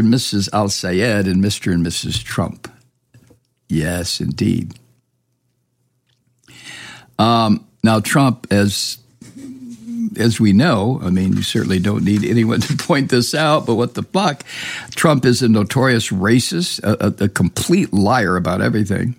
Mrs. Al-Sayed and Mr. and Mrs. Trump. Yes, indeed. Now, Trump, as we know, I mean, you certainly don't need anyone to point this out, but what the fuck? Trump is a notorious racist, a complete liar about everything.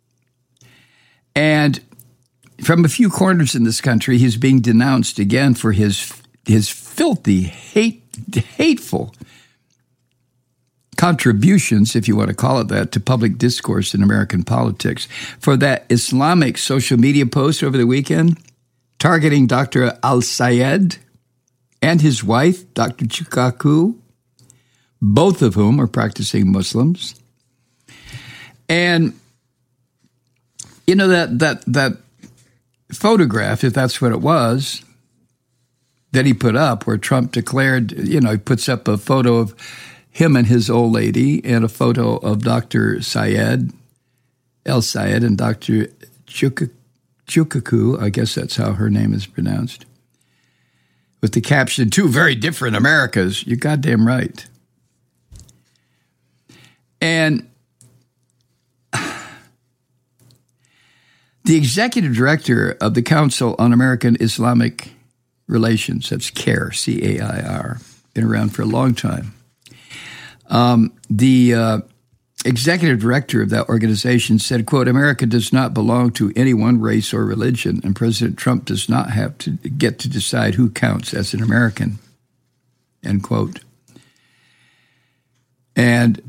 And from a few corners in this country, he's being denounced again for his filthy, hateful contributions, if you want to call it that, to public discourse in American politics. For that Islamic social media post over the weekend, targeting Dr. Al-Sayed and his wife, Dr. Chukaku, both of whom are practicing Muslims. And, you know, that photograph, if that's what it was, that he put up where Trump declared, you know, he puts up a photo of him and his old lady and a photo of Dr. Sayed, El-Sayed, and Dr. Chukaku, I guess that's how her name is pronounced, with the caption, "Two very different Americas." You're goddamn right. And the executive director of the Council on American Islamic Relations, that's CAIR, C-A-I-R, been around for a long time. The executive director of that organization said, quote, "America does not belong to any one race or religion, and President Trump does not have to get to decide who counts as an American," end quote. And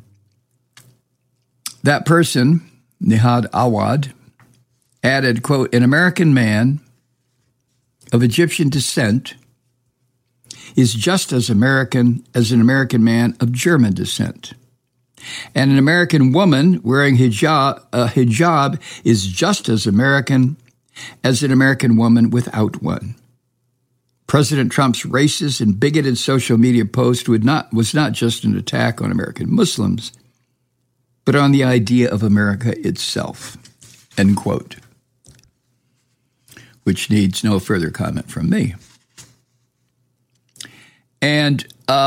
that person, Nihad Awad, added, quote, "An American man of Egyptian descent is just as American as an American man of German descent. And an American woman wearing a hijab is just as American as an American woman without one." President Trump's racist and bigoted social media post was not just an attack on American Muslims, but on the idea of America itself, end quote. Which needs no further comment from me. And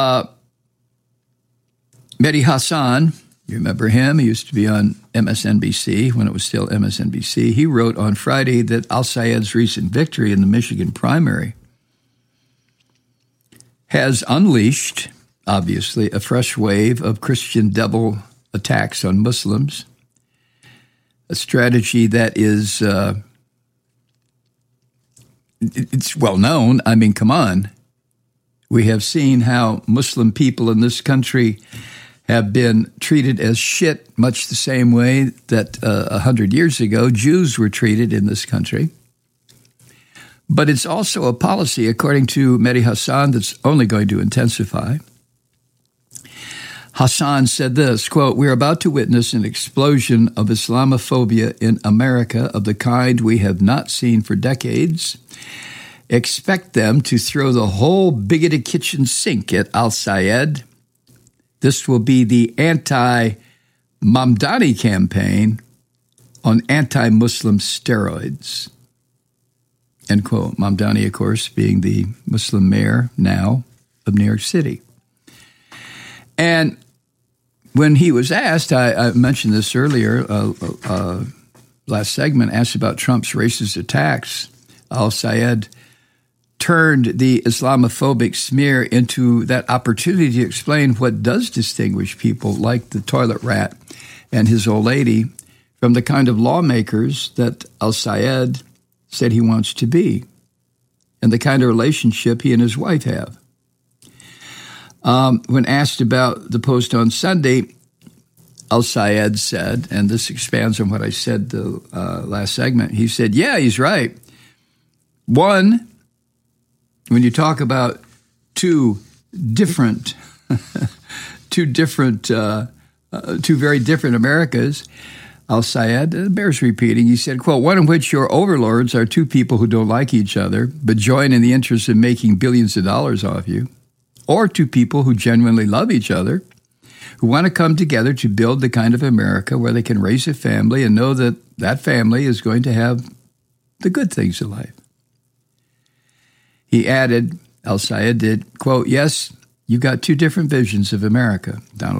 Mehdi Hasan, you remember him? He used to be on MSNBC when it was still MSNBC. He wrote on Friday that Al-Sayed's recent victory in the Michigan primary has unleashed, obviously, a fresh wave of Christian devil attacks on Muslims, a strategy that is, it's well known. I mean, come on. We have seen how Muslim people in this country have been treated as shit, much the same way that 100 years ago Jews were treated in this country. But it's also a policy, according to Mehdi Hasan, that's only going to intensify. Hasan said this, quote, "We're about to witness an explosion of Islamophobia in America of the kind we have not seen for decades. Expect them to throw the whole bigoted kitchen sink at Al-Sayed. This will be the anti-Mamdani campaign on anti-Muslim steroids," end quote. Mamdani, of course, being the Muslim mayor now of New York City. And when he was asked, I mentioned this earlier, last segment, asked about Trump's racist attacks, Al-Sayed turned the Islamophobic smear into that opportunity to explain what does distinguish people like the toilet rat and his old lady from the kind of lawmakers that Al-Sayed said he wants to be, and the kind of relationship he and his wife have. When asked about the post on Sunday, Al-Sayed said, and this expands on what I said the last segment, he said, yeah, he's right. One, when you talk about two very different Americas, Al-Sayed bears repeating. He said, quote, "One in which your overlords are two people who don't like each other, but join in the interest of making billions of dollars off you, or two people who genuinely love each other, who want to come together to build the kind of America where they can raise a family and know that that family is going to have the good things of life." He added, Al-Sayed did, quote, "Yes, You got two different visions of America, Donald